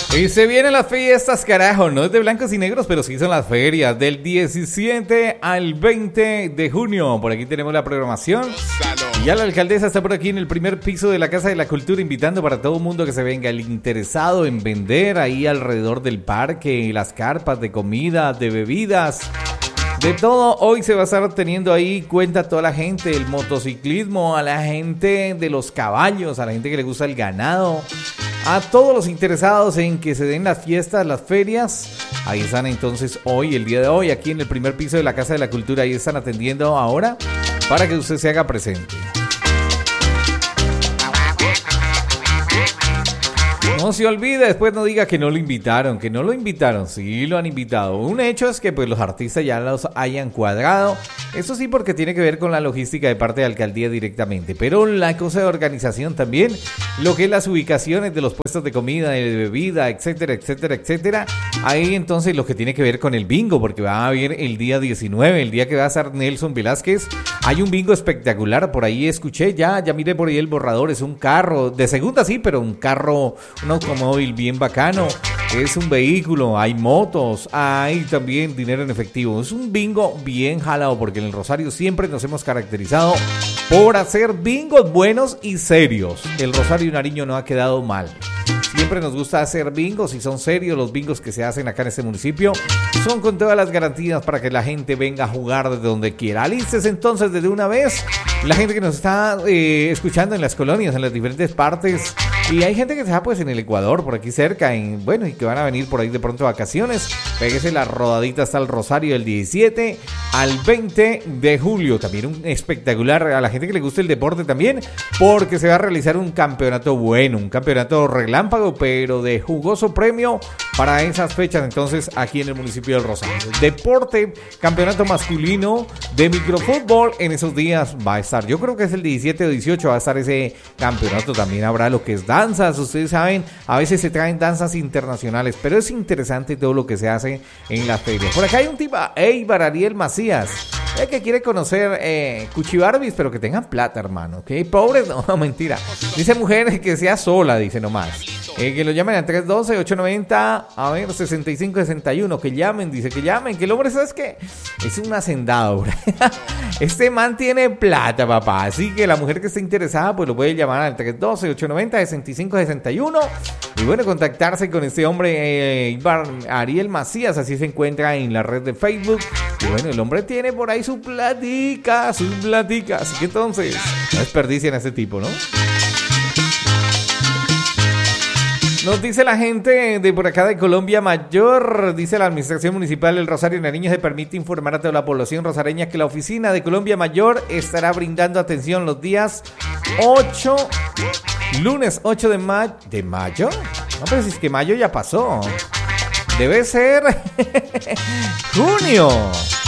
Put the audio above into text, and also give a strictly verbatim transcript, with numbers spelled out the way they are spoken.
Y se vienen las fiestas, carajo, no es de blancos y negros, pero sí son las ferias del diecisiete al veinte de junio. Por aquí tenemos la programación. Y ya la alcaldesa está por aquí en el primer piso de la Casa de la Cultura, invitando para todo el mundo que se venga, el interesado en vender ahí alrededor del parque, las carpas de comida, de bebidas, de todo. Hoy se va a estar teniendo ahí cuenta toda la gente, el motociclismo, a la gente de los caballos, a la gente que le gusta el ganado, a todos los interesados en que se den las fiestas, las ferias. Ahí están entonces hoy, el día de hoy, aquí en el primer piso de la Casa de la Cultura. Ahí están atendiendo ahora para que usted se haga presente. No se olvide, después no diga que no lo invitaron, que no lo invitaron, sí lo han invitado. Un hecho es que pues los artistas ya los hayan cuadrado, eso sí, porque tiene que ver con la logística de parte de la alcaldía directamente, pero la cosa de organización también, lo que es las ubicaciones de los puestos de comida, de bebida, etcétera, etcétera, etcétera. Ahí entonces lo que tiene que ver con el bingo, porque va a haber el día diecinueve, el día que va a estar Nelson Velázquez. Hay un bingo espectacular, por ahí escuché, ya, ya miré por ahí el borrador, es un carro, de segunda sí, pero un carro, un automóvil bien bacano, es un vehículo, hay motos, hay también dinero en efectivo. Es un bingo bien jalado, porque en el Rosario siempre nos hemos caracterizado por hacer bingos buenos y serios. El Rosario Nariño no ha quedado mal. Siempre nos gusta hacer bingos y son serios los bingos que se hacen acá en este municipio. Son con todas las garantías para que la gente venga a jugar desde donde quiera. Alístese entonces desde una vez. La gente que nos está eh, escuchando en las colonias, en las diferentes partes. Y hay gente que está pues en el Ecuador, por aquí cerca, en, bueno, y que van a venir por ahí de pronto de vacaciones. Péguese la rodadita hasta el Rosario del diecisiete al veinte de julio. También un espectacular a la gente que le gusta el deporte también, porque se va a realizar un campeonato bueno, un campeonato relámpago, pero de jugoso premio para esas fechas entonces aquí en el municipio del Rosario. Deporte, campeonato masculino de microfútbol en esos días va a estar. Yo creo que es el diecisiete o dieciocho va a estar ese campeonato. También habrá lo que es danzas, ustedes saben, a veces se traen danzas internacionales, pero es interesante todo lo que se hace en las ferias. Por acá hay un tipo, Eibar Ariel Macías, el que quiere conocer eh, Cuchibarbis, pero que tengan plata, hermano, ¿ok? Pobres, no, mentira. Dice mujer que sea sola, dice nomás. Eh, que lo llamen al tres uno dos, ocho nueve cero, a ver, sesenta y cinco sesenta y uno, que llamen, dice que llamen, que el hombre, ¿sabes qué? Es un hacendado, este man tiene plata, papá, así que la mujer que esté interesada, pues lo puede llamar al tres uno dos, ocho nueve cero, sesenta y cinco sesenta y uno, y bueno, contactarse con este hombre, eh, Eibar Ariel Macías, así se encuentra en la red de Facebook, y bueno, el hombre tiene por ahí su platica, su platica, así que entonces, no desperdicien a este tipo, ¿no? Nos dice la gente de por acá de Colombia Mayor, dice la Administración Municipal del Rosario Nariño, se permite informar a toda la población rosareña que la oficina de Colombia Mayor estará brindando atención los días ocho, lunes ocho de mayo, ¿de mayo? No, pero si es que mayo ya pasó, debe ser junio.